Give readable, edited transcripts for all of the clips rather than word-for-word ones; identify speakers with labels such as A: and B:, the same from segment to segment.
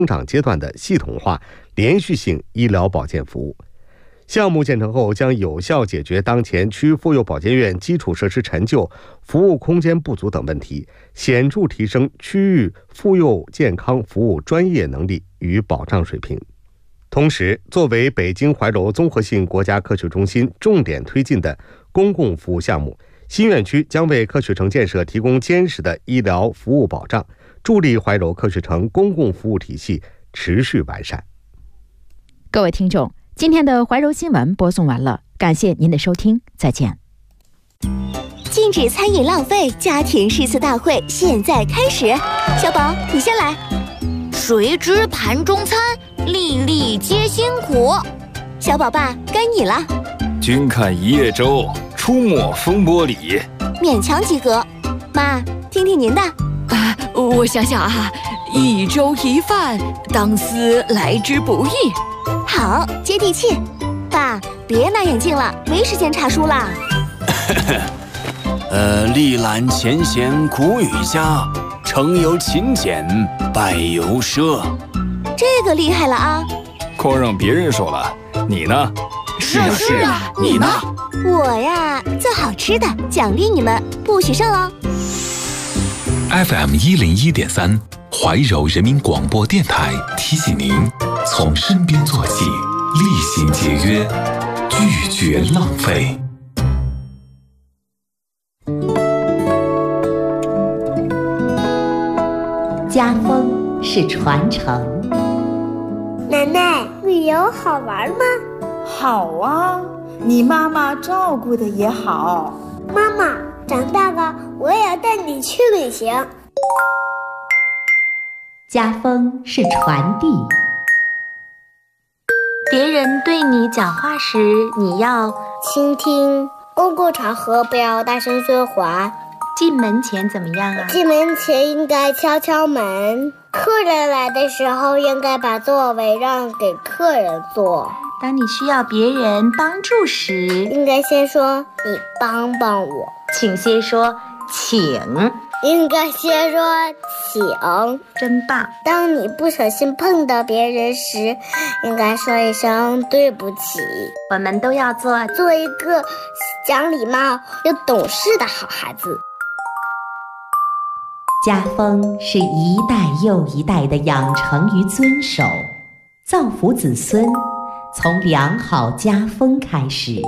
A: 增长阶段的系统化、连续性医疗保健服务。项目建成后，将有效解决当前区妇幼保健院基础设施陈旧、服务空间不足等问题，显著提升区域妇幼健康服务专业能力与保障水平。同时，作为北京怀柔综合性国家科学中心重点推进的公共服务项目，新院区将为科学城建设提供坚实的医疗服务保障，助力怀柔科学城公共服务体系持续完善。
B: 各位听众，今天的怀柔新闻播送完了，感谢您的收听，再见。
C: 禁止餐饮浪费家庭诗词大会现在开始，小宝你先来。
D: 谁知盘中餐，粒粒皆辛苦。
C: 小宝爸该你了。
E: 君看一叶舟，出没风波里。
C: 勉强及格。妈，听听您的。
F: 我想想啊，一粥一饭，当思来之不易。
C: 好，接地气。爸，别拿眼镜了，没时间查书了。
G: 历览前贤苦与佳，成由勤俭，败由奢。
C: 这个厉害了啊！
E: 光让别人说了，你呢？
G: 是啊，你呢？
C: 我呀，做好吃的，奖励你们，不许剩哦。
H: FM 101.3，怀柔人民广播电台提醒您：从身边做起，厉行节约，拒绝浪费。
I: 家风是传承。
J: 奶奶，旅游好玩吗？
K: 好啊，你妈妈照顾的也好。
J: 妈妈，长大了我也要带你去旅行。
I: 家风是传递。
L: 别人对你讲话时，你要
J: 倾听。公共场合不要大声说话。
L: 进门前怎么样啊？
J: 进门前应该敲敲门。客人来的时候，应该把座位让给客人坐。
L: 当你需要别人帮助时，
J: 应该先说你帮帮我。
L: 请先说请。
J: 应该先说请。
L: 真棒。
J: 当你不小心碰到别人时，应该说一声对不起。
L: 我们都要做
J: 一个讲礼貌又懂事的好孩子。
I: 家风是一代又一代的养成与遵守，造福子孙，从良好家风开始。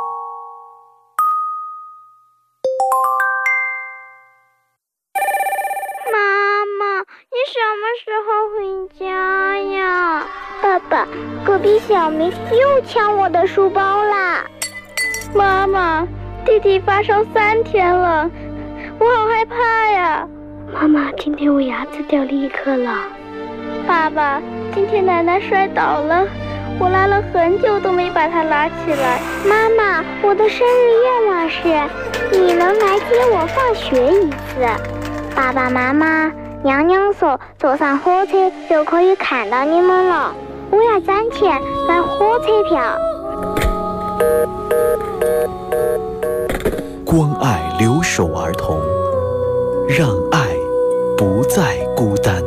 J: 妈妈，你什么时候回家呀？爸爸，隔壁小明又抢我的书包啦！妈妈，弟弟发烧3天了，我好害怕呀！妈妈，今天我牙齿掉了1颗了。爸爸，今天奶奶摔倒了，我拉了很久都没把她拉起来。妈妈，我的生日愿望是你能来接我放学一次。爸爸妈妈，娘娘说坐上火车就可以看到你们了，我要攒钱买火车票。
M: 关爱留守儿童，让爱不再孤单。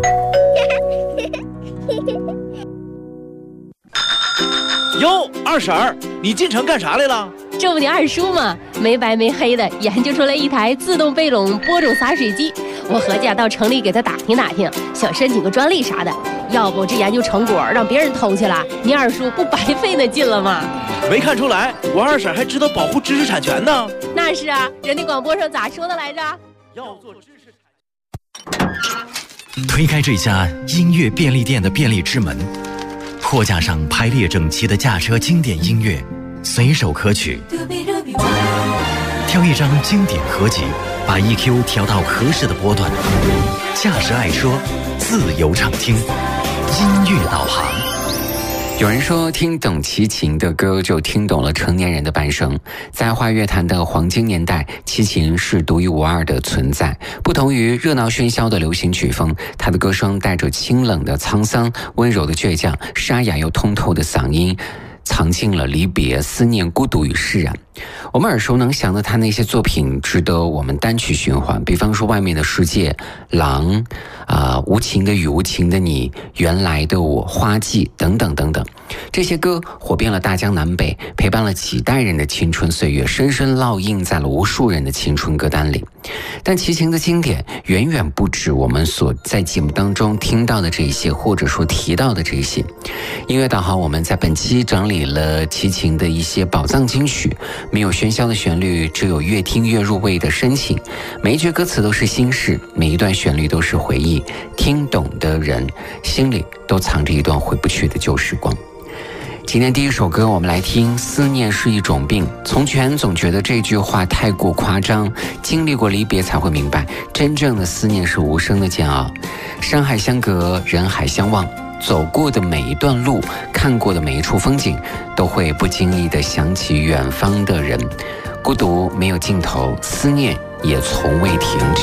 N: 哟，二婶儿，你进城干啥来了？
O: 这不你二叔吗？没白没黑的研究出来一台自动背垄播种洒水机，我合计到城里给他打听打听，想申请个专利啥的。要不这研究成果让别人偷去了，你二叔不白费那劲了吗？
N: 没看出来，我二婶还知道保护知识产权呢。
O: 那是啊，人家广播上咋说的来着？
N: 要做知识产权。
P: 推开这家音乐便利店的便利之门，货架上排列整齐的驾车经典音乐，随手可取。挑一张经典合集，把 EQ 调到合适的波段，驾驶爱车，自由畅听，音乐导航。
Q: 有人说，听懂齐秦的歌就听懂了成年人的半生。在华语乐坛的黄金年代，齐秦是独一无二的存在。不同于热闹喧嚣的流行曲风，他的歌声带着清冷的沧桑，温柔的倔强，沙哑又通透的嗓音。 藏进了离别、思念、孤独与释然。我们耳熟能详的他那些作品值得我们单曲循环，比方说《外面的世界》、狼无情的雨、无情的你、原来的我、花季等等等等。这些歌火遍了大江南北，陪伴了几代人的青春岁月，深深烙印在了无数人的青春歌单里。但齐秦的经典远远不止我们所在节目当中听到的这些，或者说提到的这些。音乐导航我们在本期整理了齐秦的一些宝藏金曲，没有喧嚣的旋律，只有越听越入味的深情。每一句歌词都是心事，每一段旋律都是回忆，听懂的人心里都藏着一段回不去的旧时光。今天第一首歌我们来听《思念是一种病》。从前总觉得这句话太过夸张，经历过离别才会明白，真正的思念是无声的煎熬。山海相隔，人海相望，走过的每一段路，看过的每一处风景，都会不经意地想起远方的人。孤独没有尽头，思念也从未停止。